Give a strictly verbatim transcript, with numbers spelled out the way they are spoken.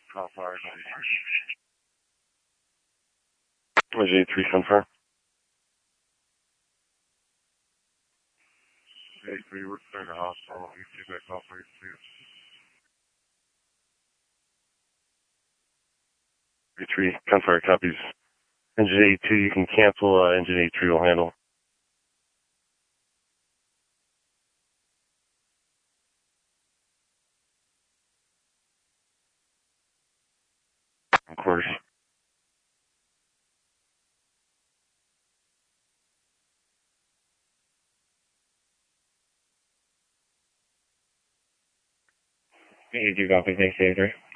Engine eight three, confirm. eight three, we're clear to hospital. You see that call, please, please. eight three, confirm, copies. Engine eight two, you can cancel. Uh, engine eight three will handle. Of course. eight two, copy. Thanks, eight three.